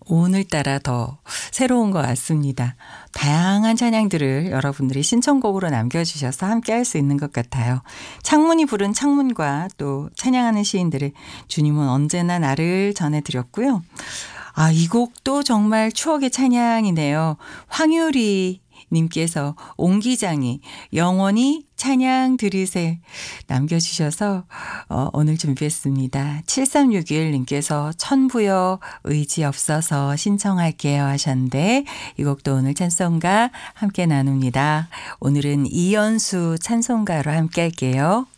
오늘따라 더 새로운 것 같습니다. 다양한 찬양들을 여러분들이 신청곡으로 남겨주셔서 함께 할 수 있는 것 같아요. 창문이 부른 창문과 또 찬양하는 시인들의 주님은 언제나 나를 전해드렸고요. 이 곡도 정말 추억의 찬양이네요. 황유리 님께서 옹기장이 영원히 찬양 드리세 남겨주셔서 오늘 준비했습니다. 7361 님께서 천부여 의지 없어서 신청할게요 하셨는데 이 곡도 오늘 찬송가 함께 나눕니다. 오늘은 이연수 찬송가로 함께 할게요.